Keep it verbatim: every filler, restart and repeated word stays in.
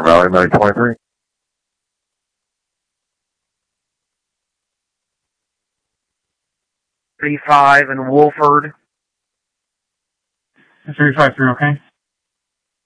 Star Valley nine twenty-three. three five in Wolford. three five three, okay?